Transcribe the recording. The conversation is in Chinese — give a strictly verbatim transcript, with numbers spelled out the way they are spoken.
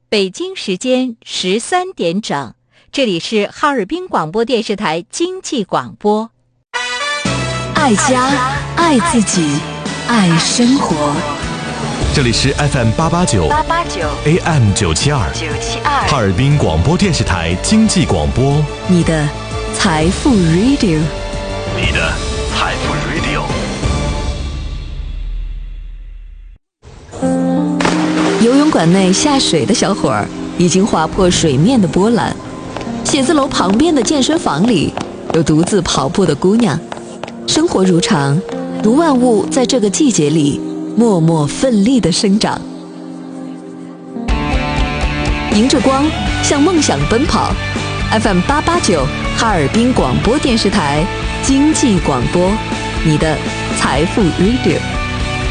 北京时间十三点整，这里是哈尔滨广播电视台经济广播。 爱家，爱自己，爱生活。 这里是 F M 八八九 A M 九七二哈尔滨广播电视台经济广播， 你的财富 Radio， 你的财富 Radio。 游泳馆内下水的小伙儿已经划破水面的波澜，写字楼旁边的健身房里有独自跑步的姑娘。生活如常，如万物在这个季节里默默奋力地生长。迎着光，向梦想奔跑。F M 八八九哈尔滨广播电视台经济广播，你的财富 Radio。